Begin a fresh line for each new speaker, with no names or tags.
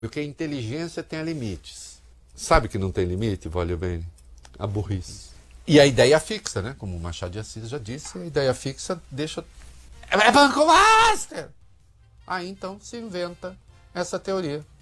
Porque a inteligência tem limites. Sabe que não tem limite, Voglio bene? A burrice. E a ideia fixa, né? Como o Machado de Assis já disse, a ideia fixa deixa... É Banco Master! Aí então se inventa essa teoria.